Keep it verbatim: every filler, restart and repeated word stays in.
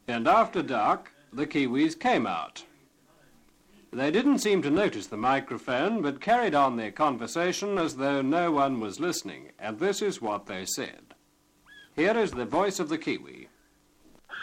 And after dark, the Kiwis came out. They didn't seem to notice the microphone, but carried on their conversation as though no one was listening, and this is what they said. Here is the voice of the Kiwi.